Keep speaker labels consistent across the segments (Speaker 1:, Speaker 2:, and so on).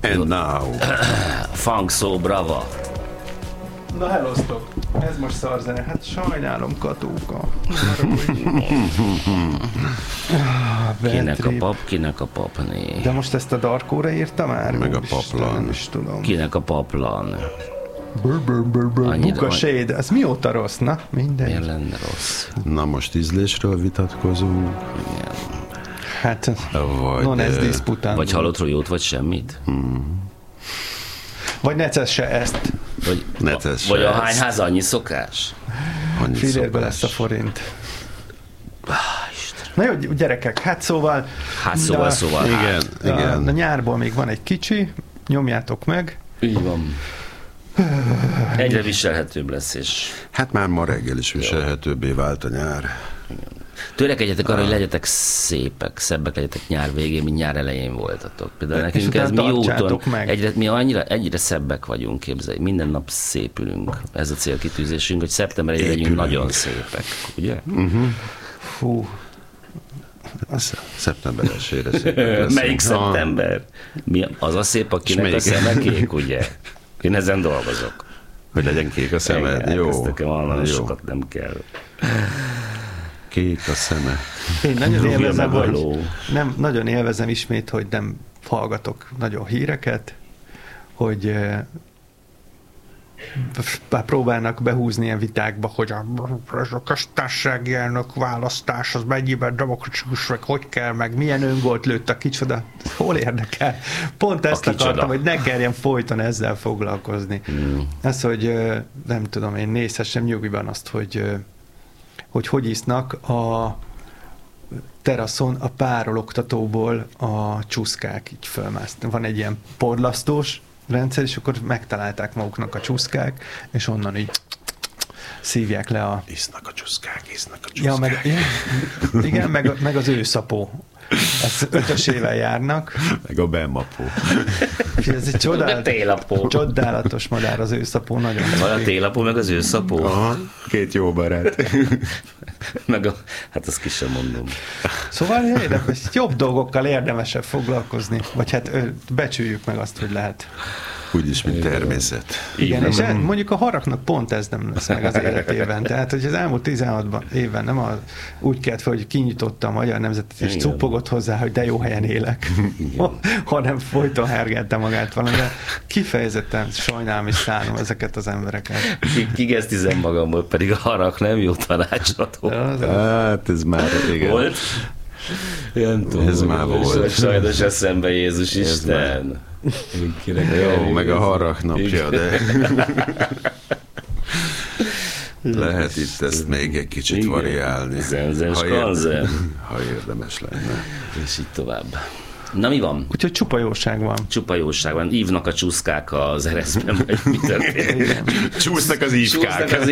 Speaker 1: And now.
Speaker 2: Funk So Brava.
Speaker 3: Na hellosztok! Ez most szarzene. Hát sajnálom, Katóka.
Speaker 2: Kinek a papné?
Speaker 3: De most ezt a Darkóra írta már?
Speaker 1: Meg a paplan.
Speaker 3: Nem is tudom.
Speaker 2: Kinek a paplan?
Speaker 3: Buka Shade. Ez mióta rossz? Na, mindegy.
Speaker 2: Miért lenne rossz?
Speaker 1: Na most ízlésről vitatkozunk.
Speaker 2: Igen.
Speaker 3: Hát, non ez dispután.
Speaker 2: Vagy halottról jót, vagy semmit?
Speaker 3: Vagy necesse ezt.
Speaker 2: Vagy a hányház annyi szokás?
Speaker 3: Fillérbe lesz a forint. Na jó, gyerekek, hát szóval...
Speaker 1: Igen.
Speaker 3: A nyárból még van egy kicsi, nyomjátok meg.
Speaker 2: Így van. Egyre viselhetőbb lesz, és...
Speaker 1: Hát már ma reggel is viselhetőbbé vált a nyár.
Speaker 2: Törekedjetek arra, hogy legyetek szépek, szebbek legyetek nyár végén, mint nyár elején voltatok. Például nekünk ez mi úton, mi egyre szebbek vagyunk, képzelj. Minden nap szépülünk. Ez a célkitűzésünk, hogy szeptemberre legyünk nagyon szépek, ugye?
Speaker 3: Fú.
Speaker 1: Szeptember 1-ére szépek.
Speaker 2: Melyik szeptember? Az a szép, akinek a szeme kék, ugye? Én ezen dolgozok.
Speaker 1: Hogy legyen kék a szemed. Jó.
Speaker 2: Ezt nekem hallani, sokat nem kell.
Speaker 1: Kék a szeme.
Speaker 3: Én nagyon élvezem, nagyon élvezem ismét, hogy nem hallgatok nagyon híreket, hogy próbálnak behúzni ilyen vitákba, hogy a köztársasági elnök választás az mennyiben demokratikus, meg hogy kell, meg milyen öngolt lőtt a kicsoda. Hol érdekel? Pont ezt akartam, hogy ne kelljen folyton ezzel foglalkozni. Ez, hogy nem tudom, én nézhessem nyugiban azt, hogy isznak a teraszon a párologtatóból a csuszkák így fölmásznak. Van egy ilyen porlasztós rendszer, és akkor megtalálták maguknak a csuszkák, és onnan így szívják le a...
Speaker 1: Isznak a csuszkák.
Speaker 3: Ja, igen, meg az őszapó. Ezt 5-ösével járnak.
Speaker 1: Meg a bemmapó.
Speaker 3: Ez egy csodálatos madár, az őszapó. Nagyon
Speaker 2: van a télapó, meg az őszapó.
Speaker 1: Aha, két jó barát.
Speaker 2: Hát azt ki sem mondom.
Speaker 3: Szóval érdemes, jobb dolgokkal érdemesebb foglalkozni. Vagy hát becsüljük meg azt, hogy lehet.
Speaker 1: Úgyis, mint természet.
Speaker 3: Igen, és mondjuk a haraknak pont ez nem lesz meg az életében. Tehát, hogy az elmúlt 16 évben nem úgy kellett fel, hogy kinyitotta a Magyar Nemzetet, és cupogott hozzá, hogy de jó helyen élek, hanem folyton hergelte magát valamire. Kifejezetten sajnálom és szánom ezeket az embereket.
Speaker 2: Kigesztizem magamból, pedig a harak nem jó tanácsadó.
Speaker 1: Hát ez már igen.
Speaker 2: Volt?
Speaker 1: Ez már volt.
Speaker 2: Sajnos eszembe Jézus Isten.
Speaker 1: Jó, meg a harak napja, de lehet itt ezt még egy kicsit variálni. Ha érdemes lenne.
Speaker 2: És így tovább. Na mi van?
Speaker 3: Úgyhogy csupa jóság van.
Speaker 2: Csupa jóság van. Ívnak a csúszkák az Ereszben, vagy mi történik?
Speaker 1: Csúsznak az ívkák.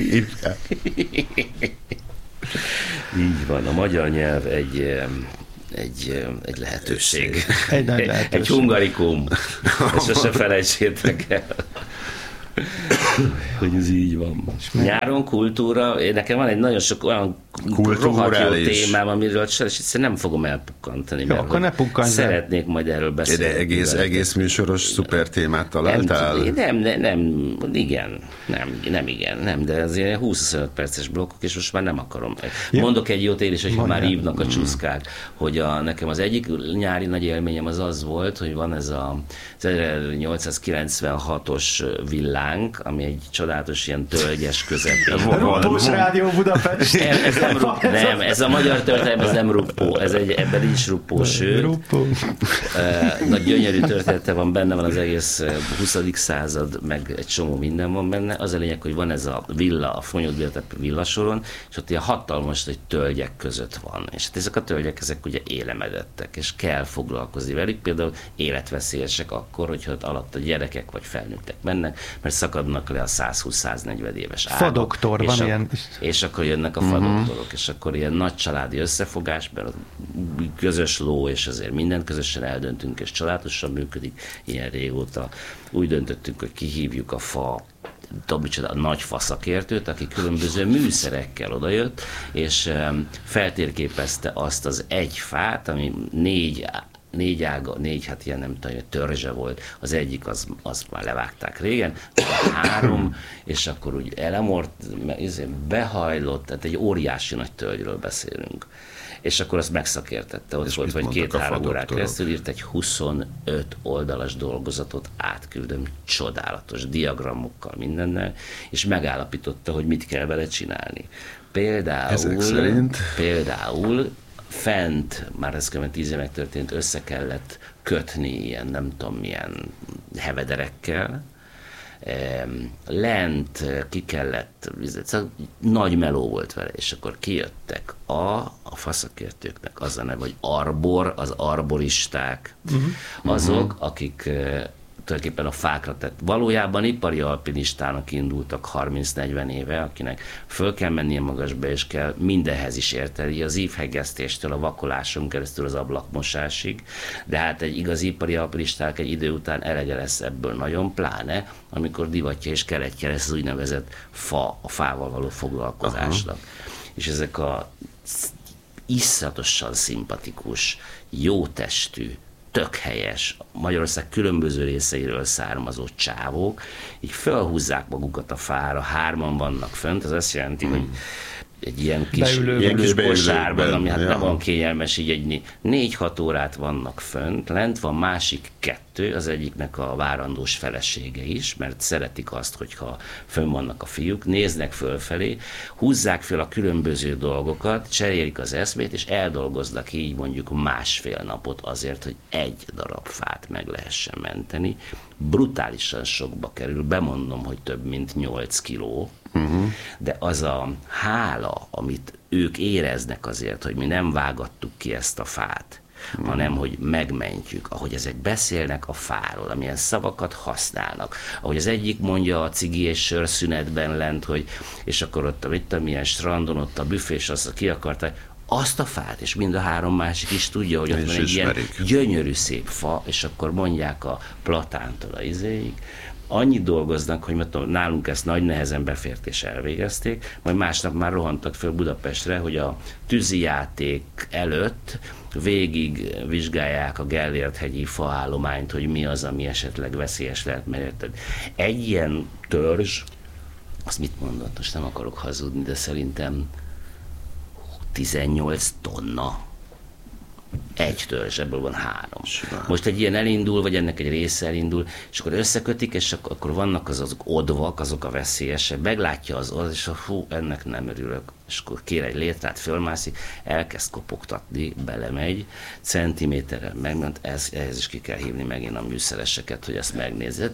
Speaker 2: Így van, a magyar nyelv egy lehetőség.
Speaker 3: Egy nagy lehetőség.
Speaker 2: Egy hungarikum. Ezt sose felejtsétek el. Hogy ez így van. Nyáron kultúra, nekem van egy nagyon sok olyan rohadt jó témám, amiről nem fogom elpukkantani.
Speaker 3: Jó, akkor ne pukkanj.
Speaker 2: Szeretnék majd erről beszélni.
Speaker 1: De egész műsoros szuper témát találtál?
Speaker 2: Nem, de azért 20-25 perces blokkok, és most már nem akarom. Mondok egy jót én is, hogyha már hívnak a csuszkák, hogy nekem az egyik nyári nagy élményem az volt, hogy van ez az 1896-os villánk, ami egy csodálatos ilyen tölgyes közepén.
Speaker 3: Ruppós Rádió Budapest.
Speaker 2: Nem, ez a magyar történet, ez nem ruppó, ebben nincs ruppó, sőt. Nagy gyönyörű története van, benne van az egész 20. század, meg egy csomó minden van benne. Az a lényeg, hogy van ez a villa, a Fonyód villasoron, és ott ilyen hatalmas egy tölgyek között van. És hát ezek a tölgyek, ezek ugye élemedettek, és kell foglalkozni velük. Például életveszélyesek akkor, hogyha ott alatt a gyerekek vagy felnőttek mennek, mert szakadnak le a 120-140 éves ágok.
Speaker 3: Fadoktor van ilyen.
Speaker 2: És akkor jönnek a fadoktorok, és akkor ilyen nagy családi összefogásban közös ló, és azért mindent közösen eldöntünk, és családosan működik ilyen régóta. Úgy döntöttünk, hogy kihívjuk a nagy faszakértőt, aki különböző műszerekkel odajött, és feltérképezte azt az egy fát, ami 4 négy, hát ilyen nem tudom, törzse volt, az egyik az már levágták régen, 3, és akkor úgy elemort, behajlott, tehát egy óriási nagy tölgyről beszélünk. És akkor azt megszakértette, ott volt, vagy 2-3 órák keresztül írt egy 25 oldalas dolgozatot, átküldöm, csodálatos diagramokkal, mindennel, és megállapította, hogy mit kell vele csinálni. Például fent, már ez kb. 10 éve megtörtént, össze kellett kötni ilyen, nem tudom milyen hevederekkel, lent ki kellett, nagy meló volt vele, és akkor kijöttek a faszakértőknek az a neve, hogy arbor, az arboristák, azok, akik tulajdonképpen a fákra, tehát valójában ipari alpinistának indultak 30-40 éve, akinek föl kell mennie magasba, és kell mindenhez is érteni, az ívhegesztéstől, a vakoláson keresztül az ablakmosásig, de hát egy igazi ipari alpinistának egy idő után elege lesz ebből nagyon, pláne, amikor divatja és keletje lesz az úgynevezett a fával való foglalkozásnak. És ezek a iszonyatosan szimpatikus, jó testű, tök helyes, Magyarország különböző részeiről származó csávók, így felhúzzák magukat a fára, 3-an vannak fönt, az azt jelenti, hogy egy ilyen kis kosárban, ami hát nem van kényelmes, így 4-6 órát vannak fönt, lent van másik 2, az egyiknek a várandós felesége is, mert szeretik azt, hogyha fönn vannak a fiúk, néznek fölfelé, húzzák föl a különböző dolgokat, cserélik az eszmét, és eldolgoznak így mondjuk 1,5 napot azért, hogy egy darab fát meg lehessen menteni. Brutálisan sokba kerül, bemondom, hogy több mint 8 kiló, de az a hála, amit ők éreznek azért, hogy mi nem vágattuk ki ezt a fát, hanem hogy megmentjük, ahogy ezek beszélnek a fáról, amilyen szavakat használnak, ahogy az egyik mondja a cigi és sörszünetben lent, hogy és akkor ott milyen strandon, ott a büfés azt ki akarta, azt a fát, és mind a 3 másik is tudja, hogy ott van egy ilyen gyönyörű szép fa, és akkor mondják a platántól a izéig, annyit dolgoznak, hogy nálunk ezt nagy nehezen befért és elvégezték, majd másnap már rohantak föl Budapestre, hogy a tűzijáték előtt végig vizsgálják a Gellért-hegyi faállományt, hogy mi az, ami esetleg veszélyes lehet, mert egy ilyen törzs, azt mit mondott, most nem akarok hazudni, de szerintem 18 tonna. Egy törzs, ebből van 3. Most egy ilyen elindul, vagy ennek egy része elindul, és akkor összekötik, és akkor vannak azok odvak, azok a veszélyesek, meglátja az, és ennek nem örülök. És akkor kér egy létrát, fölmászik, elkezd kopogtatni, belemegy, centiméterrel megment, ehhez is ki kell hívni megint a műszereseket, hogy ezt megnézze.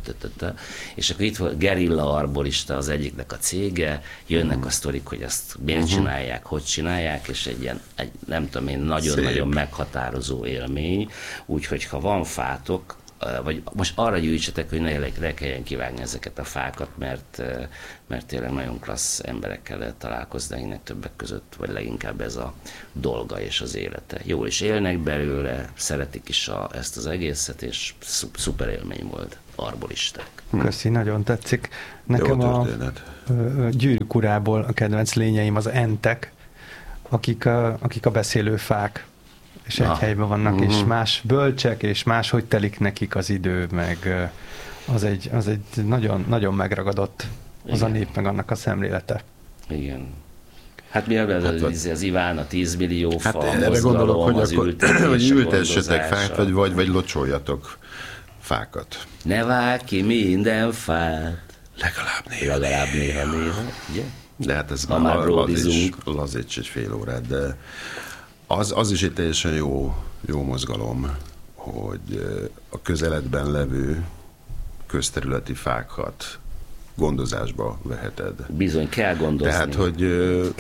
Speaker 2: És akkor itt van Gerilla Arborista, az egyiknek a cége, jönnek a sztorik, hogy ezt miért csinálják, hogy csinálják, és egy ilyen, nem tudom én, nagyon-nagyon meghatározó élmény, úgyhogy ha van fátok, vagy most arra gyűjtsetek, hogy ne kelljen kivágni ezeket a fákat, mert tényleg nagyon klassz emberekkel lehet találkozni, akinek többek között, vagy leginkább ez a dolga és az élete. Jól is élnek belőle, szeretik is ezt az egészet, és szuper élmény volt, arboristák.
Speaker 3: Köszi, nagyon tetszik. Nekem a Gyűrűk urából a kedvenc lényeim az entek, akik a beszélő fák, és egy helyben vannak, és más bölcsek, és máshogy telik nekik az idő, meg az egy nagyon, nagyon megragadott az a nép, meg annak a szemlélete.
Speaker 2: Igen. Hát mi az Iván, a 10 millió fa,
Speaker 1: erre gondolok, hogy ültessetek fát, vagy locsoljatok fákat.
Speaker 2: Ne vágj ki minden fát.
Speaker 1: Legalább néha.
Speaker 2: Ugye?
Speaker 1: De hát ez már lazíts egy fél órát, de az is egy teljesen jó mozgalom, hogy a közeledben levő közterületi fákat gondozásba veheted.
Speaker 2: Bizony, kell gondozni.
Speaker 1: Tehát, hogy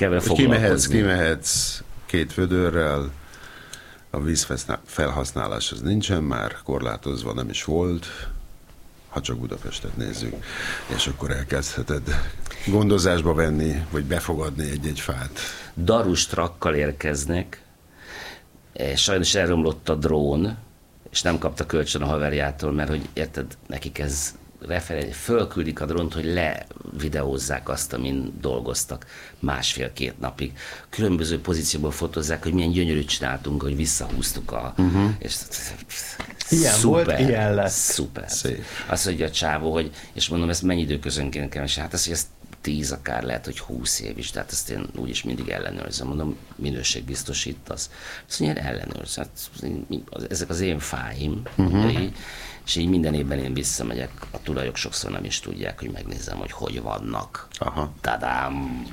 Speaker 1: kimehetsz 2 vödörrel, a vízfelhasználás az nincsen már korlátozva, nem is volt, ha csak Budapestet nézzük, és akkor elkezdheted gondozásba venni, vagy befogadni egy-egy fát.
Speaker 2: Darus trakkal érkeznek, sajnos elromlott a drón, és nem kapta kölcsön a haverjától, mert hogy érted, nekik ez fölküldik a drónt, hogy levideózzák azt, amin dolgoztak 1,5-2 napig. Különböző pozícióból fotózzák, hogy milyen gyönyörűt csináltunk, hogy visszahúztuk és
Speaker 3: ilyen
Speaker 2: szuper,
Speaker 3: volt, ilyen lesz.
Speaker 2: Szuper.
Speaker 1: Szép.
Speaker 2: Azt mondja a csávó, hogy, és mondom, ezt mennyi időközönként kell, és hát azt, hogy ezt 10, akár lehet, hogy 20 év is, tehát ezt én úgyis mindig ellenőrzöm, mondom, minőségbiztosítasz. Azt mondja, ellenőrzöm, ezek az én fáim, és így minden évben én visszamegyek, a tulajok sokszor nem is tudják, hogy megnézem, hogy vannak. Aha. Tadám!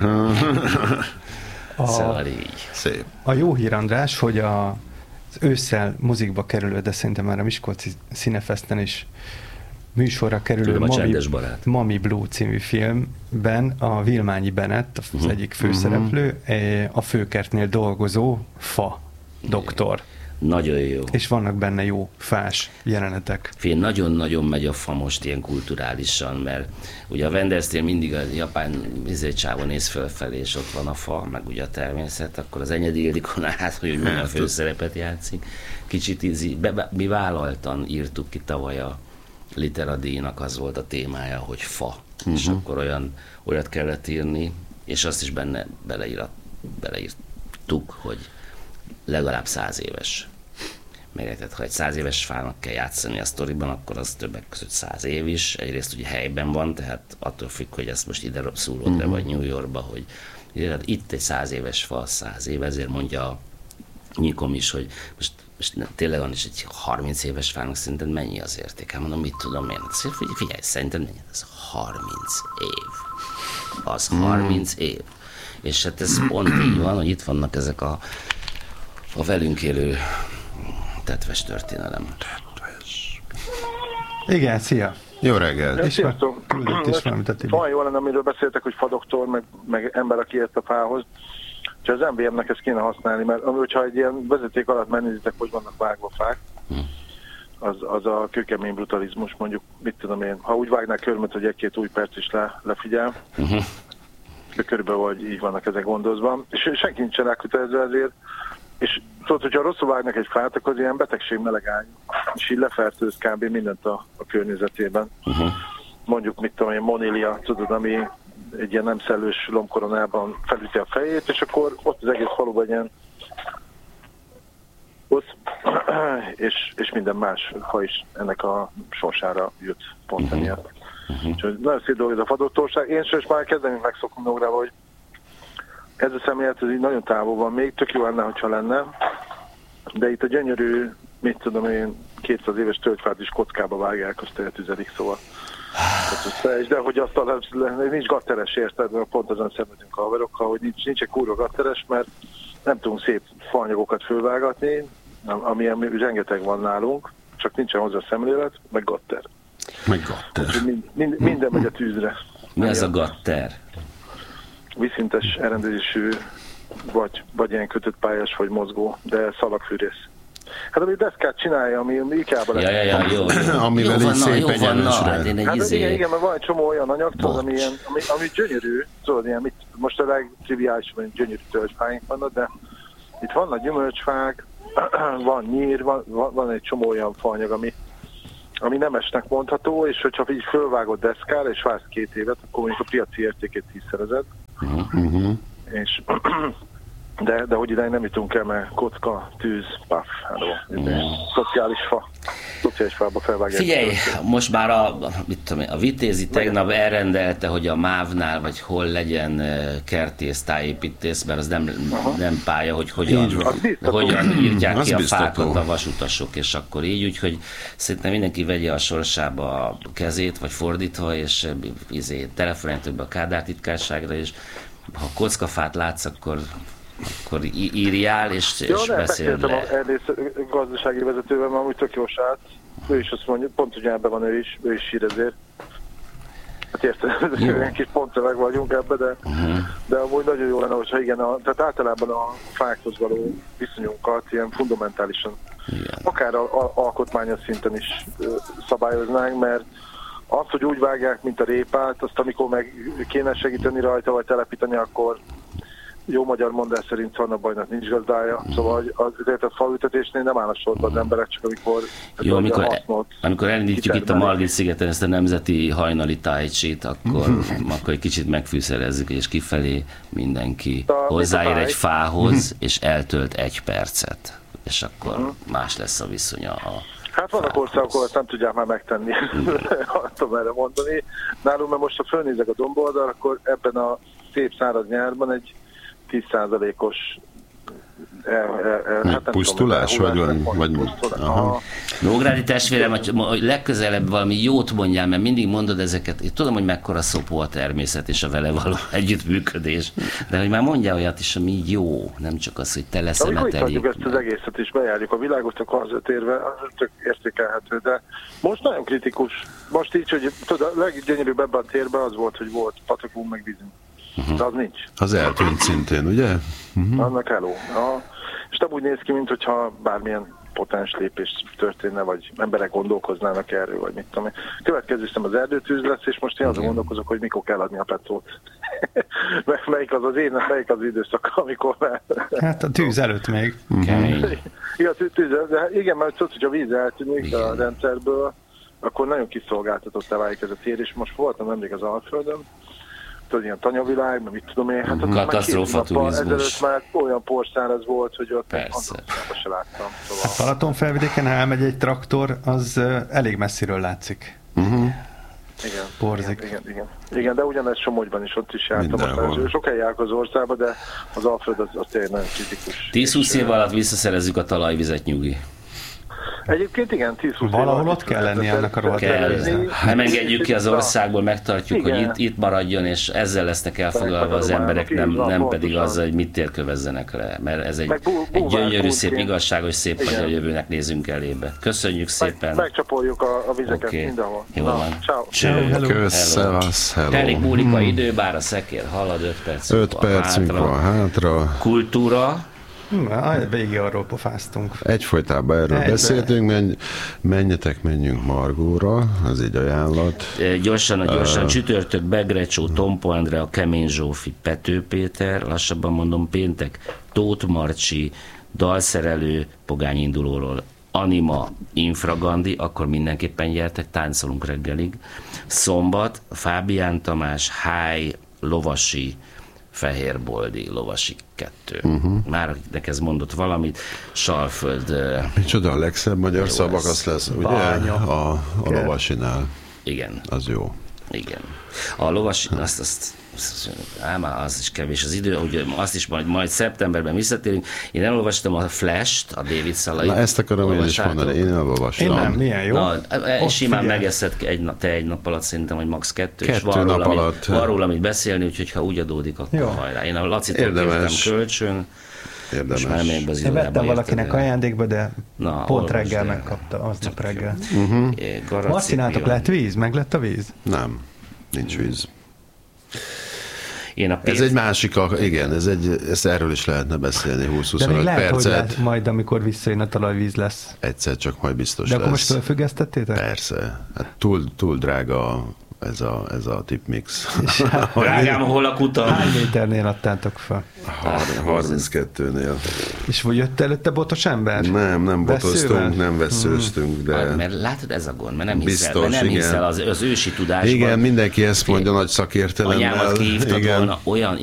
Speaker 2: Szóval így.
Speaker 1: Szép.
Speaker 3: A jó hír, András, hogy az ősszel mozikba kerülő, de szerintem már a Miskolci Színefesten is műsorra kerülő Mami Blue című filmben a Vilmányi Bennett, az egyik főszereplő, a Főkertnél dolgozó fa doktor.
Speaker 2: Nagyon jó.
Speaker 3: És vannak benne jó fás jelenetek.
Speaker 2: Nagyon-nagyon megy a fa most ilyen kulturálisan, mert ugye a Wendersnél mindig a japán csávon néz fölfelé, és ott van a fa, meg ugye a természet, akkor az Enyedi Ildikon át, hogy milyen főszerepet játszik. Kicsit mi vállaltan írtuk ki tavaly a Literadíjnak, az volt a témája, hogy fa. És akkor olyat kellett írni, és azt is beleírtuk, hogy legalább 100 éves. Megérted, ha egy 100 éves fának kell játszani a sztoriban, akkor az többek között 100 év is. Egyrészt ugye helyben van, tehát attól függ, hogy ezt most ide szúrod le, vagy New Yorkba, hogy itt egy 100 éves fa, 100 év, ezért mondja a Nyikom is, hogy most tényleg van is egy 30 éves fának, szerinted mennyi az értéke? Mondom, mit tudom én? Figyelj, szerinted mennyi? Ez 30 év. Az 30 év. És hát ez pont így van, hogy itt vannak ezek a velünk élő tetves történelem.
Speaker 3: Igen, szia!
Speaker 1: Jó reggelt!
Speaker 3: És küldött is valamit a Tibi.
Speaker 4: Van jó lenne, amiről beszéltek, hogy fadoktor, meg ember, aki ért a fához. Úgyhogy az MVM-nek ezt kéne használni, mert hogyha egy ilyen vezeték alatt megnézitek, hogy vannak vágva fák, az a kőkemény brutalizmus, mondjuk, mit tudom én, ha úgy vágnák körmöt, hogy 1-2 új perc is lefigyel, körülbelül, hogy így vannak ezek gondozva, és senki nincsen elkötelezve ezért, és szóval, hogyha rosszul vágnak egy fát, akkor az ilyen betegség melegány, és így lefertőz kb. Mindent a környezetében. Mondjuk, mit tudom én, monília, tudod, ami egy ilyen nem szellős lombkoronában felüti a fejét, és akkor ott az egész faluban ilyen és minden más fa is ennek a sorsára jött pont emiatt. Úgyhogy nagyon szép dolog ez a fadoktorság. Én sem már kezdem megszokni magával, hogy ez a szemlélet ez így nagyon távol van, még tök jó lenne, hogyha lenne, de itt a gyönyörű, mit tudom én, 200 éves tölgyfát is kockába vágják, azt eltüzelik, szóval. De hogy azt nincs gatteres, érted, pont azon szenvedünk a haverokkal, hogy nincs egy kurva gatteres, mert nem tudunk szép faanyagokat fölvágatni, amilyen rengeteg van nálunk, csak nincsen hozzá szemlélet, meg gatter. Minden megy a tűzre.
Speaker 2: Mi az a gatter?
Speaker 4: Vízszintes elrendezésű, vagy ilyen kötött pályás, vagy mozgó, de szalagfűrész. Hát ami deszkát csinálja, ami IKEA-ban
Speaker 2: lesz. Jó.
Speaker 1: Amivel így szép egyenesre.
Speaker 4: Hát igen, mert van egy csomó olyan anyag, tudod, ami gyönyörű, tudod, ilyen, most a legtriviális, vagy gyönyörű tölgyfáink vannak, de itt vannak gyümölcsfák, van nyír, van egy csomó olyan faanyag, ami nemesnek mondható, és hogyha így fölvágod deszkára, és vársz 2 évet, akkor mondjuk a piaci értékét 10-szerezed. És de hogy idáig nem jutunk el, mert kocka, tűz, paf, szociális fába felvágják.
Speaker 2: Figyelj, most már a Vitézi tegnap elrendelte, hogy a MÁV-nál, vagy hol legyen kertész, tájépítész, mert az nem pálya, hogy hogyan írják ki a fákat a vasutasok, és akkor így, úgyhogy szerintem mindenki vegye a sorsába a kezét, vagy fordítva, és telefonálj több a Kádár titkárságra, és ha kockafát látsz, akkor írjál, és beszéld le.
Speaker 4: Beszéltem a gazdasági vezetővel, mert amúgy tök jó srác. Ő is azt mondja, pont ugyanebben van ő is ír ezért. Hát érted, olyan kis pontszöveg vagyunk ebbe, de amúgy nagyon jó lenne, hogyha igen, tehát általában a fákhoz való viszonyunkat ilyen fundamentálisan, akár alkotmányos szinten is szabályoznánk, mert azt, hogy úgy vágják, mint a répát, azt amikor meg kéne segíteni rajta, vagy telepíteni, akkor jó magyar mondás szerint szarna bajnak nincs gazdája, szóval a faültetésnél nem állnak sorban az emberek, csak amikor...
Speaker 2: Jó, amikor elindítjuk itt a Margit-szigeten ezt a nemzeti hajnali tájcsit, akkor egy kicsit megfűszerezzük, és kifelé mindenki hozzáér egy fához, és eltölt 1 percet, és akkor más lesz a viszonya a...
Speaker 4: Hát vannak országok, ahol ezt nem tudják már megtenni, azt tudom erre mondani. Nálunk, mert most ha fölnézek a domboldal, akkor ebben a szép száraz nyárban egy 10%-os
Speaker 1: pusztulás, vagy
Speaker 2: Nógrádi testvérem, hogy legközelebb valami jót mondjál, mert mindig mondod ezeket, én tudom, hogy mekkora szopó a természet és a vele való együttműködés, de hogy már mondjál olyat is, ami jó, nem csak az, hogy te leszemetelik.
Speaker 4: Amikor itt ezt az egészet is bejárjuk a világot, akkor az 5 érve, az tök értékelhető, de most nagyon kritikus. Most így, hogy tudod, a leggyönyörűbb ebben a térben az volt, hogy volt patakunk, meg vízünk. De az nincs.
Speaker 1: Az eltűnt szintén, ugye?
Speaker 4: Annak hello. És nem úgy néz ki, mintha bármilyen potens lépés történne, vagy emberek gondolkoznának erről, vagy mit tudom én. Következő hiszem az erdőtűz lesz, és most én azon gondolkozok, hogy mikor kell adni a petrólót. melyik az időszak, amikor már...
Speaker 3: Hát a tűz előtt még.
Speaker 2: Kemény.
Speaker 4: Igen, mert tudod, hogy a víz eltűnik a rendszerből, akkor nagyon kiszolgáltatottá válik ez a tér, és most voltam nemrég az Alföldön, tudod, ilyen tanyavilág, mert mit tudom én, hát
Speaker 2: katasztrófa turizmus.
Speaker 4: Ezelőtt már olyan porszáraz volt, hogy ott
Speaker 2: persze.
Speaker 4: Se láttam. Szóval.
Speaker 3: A Balaton felvidéken, ha elmegy egy traktor, az elég messziről látszik.
Speaker 4: Igen,
Speaker 3: porzik.
Speaker 4: Igen, de ugyanez Somogyban is, ott is jártam. Sok helyen járok az országba, de az Alföld az tényleg nagyon kritikus.
Speaker 2: 10-20 év alatt visszaszerezzük a talajvizet, Nyugi.
Speaker 4: Egyébként igen, 10-20
Speaker 3: valahol ott kell lenni annak a rohadt.
Speaker 2: Nem engedjük ki az országból, megtartjuk, igen, hogy itt maradjon, és ezzel lesznek elfoglalva az emberek, nem pedig azzal, hogy mit térkövezzenek le, mert ez egy gyönyörű, szép, igazságos, szép magyar jövőnek nézünk elébe. Köszönjük szépen.
Speaker 4: Megcsapoljuk a vizeket mindenhol.
Speaker 2: Jó van.
Speaker 1: Hello.
Speaker 2: Telik múlik a idő, bár a szekér halad, 5
Speaker 1: percünk van hátra.
Speaker 2: Kultúra.
Speaker 3: Végig arról pofáztunk.
Speaker 1: Egyfolytában erről beszéltünk, menjünk Margóra, az egy ajánlat.
Speaker 2: Gyorsan, csütörtök, Begrecsó, Tompo Andrea, Kemény Zsófi, Pető Péter, lassabban mondom péntek, Tóth Marcsi, dalszerelő, Pogány indulóról, Anima, Infragandi, akkor mindenképpen gyertek, táncolunk reggelig. Szombat, Fábián Tamás, Háj, Lovasi, Fehérboldi, Lovasi 2. Már akiknek ez mondott valamit, Salföld...
Speaker 1: Micsoda, a legszebb magyar szavak, lesz, ugye? A Lovasinál.
Speaker 2: Igen.
Speaker 1: Az jó.
Speaker 2: Igen. A Lovasi, az is kevés az idő, ugye azt is majd szeptemberben visszatérünk. Én elolvastam a Flash-t, a David Szalai.
Speaker 1: Na ezt akarom én is mondani, én elolvastam.
Speaker 3: Én nem, milyen jó.
Speaker 2: Simán megeszed egy nap alatt, szerintem, vagy max. 2, és
Speaker 1: van
Speaker 2: róla amit beszélni, úgyhogy ha úgy adódik, akkor hajrá. Én a Lacitól kértem kölcsön.
Speaker 1: Érdemes.
Speaker 3: Én vettem valakinek ajándékba, de pont reggel megkapta, aznap reggel. Marcinátok lett víz? Meg lett a víz?
Speaker 1: Nem, nincs víz.
Speaker 2: Ez
Speaker 1: egy másik, igen, ezt erről is lehetne beszélni 20-25 percet.
Speaker 3: Hogy majd, amikor visszajön a talajvíz lesz.
Speaker 1: Egyszer csak majd biztos lesz.
Speaker 3: De akkor most felfüggesztettétek?
Speaker 1: Persze. Hát túl drága ez a tipmix.
Speaker 2: Drágám, hol a kuta?
Speaker 3: Hány méternél adtátok fel?
Speaker 1: 32-nél.
Speaker 3: És vagy jött előtte botos ember?
Speaker 1: Nem botoztunk, nem veszőztünk, de...
Speaker 2: Mert látod, ez a gond, mert nem hiszel az ősi tudásban.
Speaker 1: Igen, mindenki ezt mondja nagy szakértelemmel.
Speaker 2: Anyámat kihívtad volna, olyan